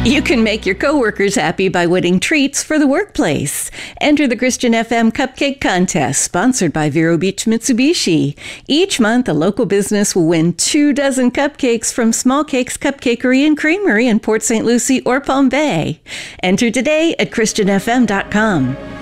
You can make your coworkers happy by winning treats for the workplace. Enter the Christian FM Cupcake Contest, sponsored by Vero Beach Mitsubishi. Each month, a local business will win 24 cupcakes from Small Cakes Cupcakery and Creamery in Port St. Lucie or Palm Bay. Enter today at ChristianFM.com.